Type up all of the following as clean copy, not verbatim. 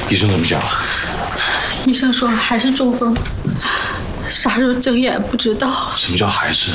医生怎么讲？ 医生说还是中风，啥时候睁眼不知道。 什么叫还是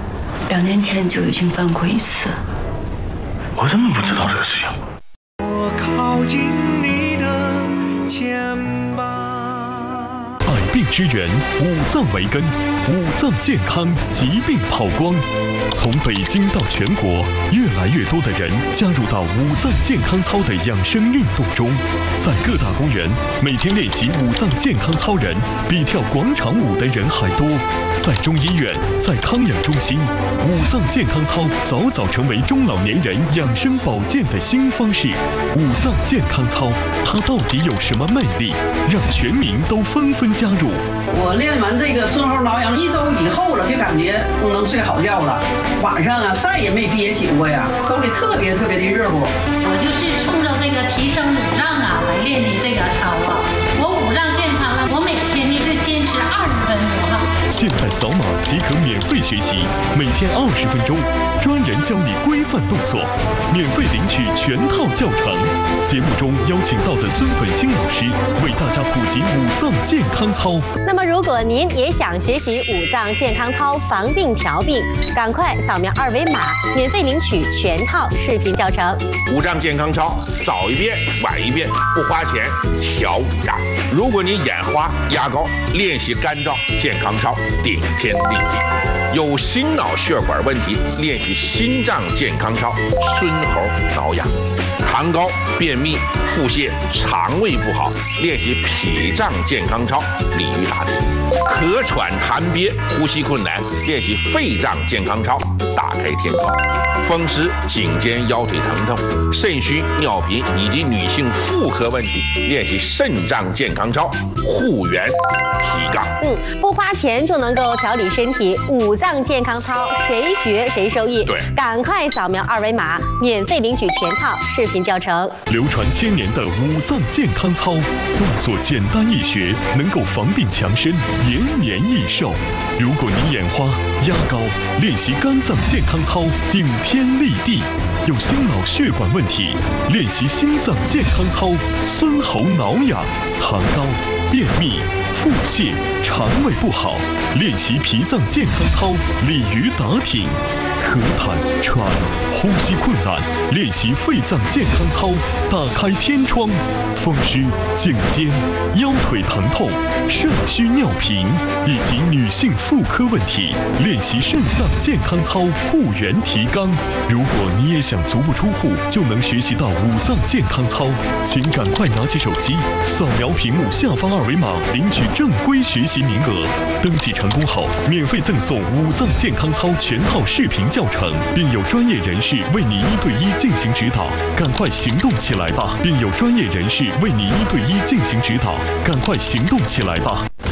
？2年前就已经犯过1次。 我怎么不知道这个事情？ 我靠近你的肩膀。 百病之源，五脏为根，五脏健康疾病跑光。从北京到全国，越来越多的人加入到五脏健康操的养生运动中。在各大公园，每天练习五脏健康操人比跳广场舞的人还多。在中医院，在康养中心，五脏健康操早早成为中老年人养生保健的新方式。五脏健康操，它到底有什么魅力，让全民都纷纷加入？ 我练完这个孙猴挠痒1周以后了，就感觉能睡好觉了。晚上啊，再也没憋醒过呀，手里特别的热乎。 我就是冲着这个提升五脏啊来练的这个操啊。我五脏健康了，我每天呢就坚持20分钟哈。 现在扫码即可免费学习，每天20分钟，专人教你规范动作，免费领取全套教程。节目中邀请到的孙本兴老师为大家普及五脏健康操。 那么，如果您也想学习五脏健康操防病调病，赶快扫描2维码，免费领取全套视频教程。 五脏健康操，早一遍晚一遍，不花钱，调五脏。如果你眼花、牙膏，练习干燥健康操，顶天立地。有心脑血管问题，练习心脏健康操，孙猴挠痒。痰高、便秘、腹泻、肠胃不好，练习脾脏健康操，鲤鱼打挺。咳喘痰憋、呼吸困难，练习肺脏健康操，打开天窗。风湿、颈肩腰腿疼痛、肾虚、尿频以及女性妇科问题，练习肾脏健康操，护元提杠。 不花钱就能够调理身体，五脏健康操谁学谁受益。 对， 赶快扫描2维码，免费领取全套视频教程。 流传1000年的五脏健康操，动作简单易学，能够防病强身，延年益寿。如果你眼花、压高，练习肝脏健康操，顶天立地。有心脑血管问题，练习心脏健康操，孙猴挠痒。痰高、便秘、腹泻、肠胃不好，练习脾脏健康操，鲤鱼打挺。咳痰、喘、呼吸困难，练习肺脏健康操，打开天窗。风湿、颈肩、腰腿疼痛、肾虚尿频以及女性妇科问题，练习肾脏健康操，护元提肛。如果你也想足不出户就能学习到五脏健康操，请赶快拿起手机，扫描屏幕下方2维码，领取正规学习名额。登记成功后，免费赠送五脏健康操全套视频教程，并有专业人士为你1对1进行指导。赶快行动起来吧！并有专业人士为你1对1进行指导，赶快行动起来吧！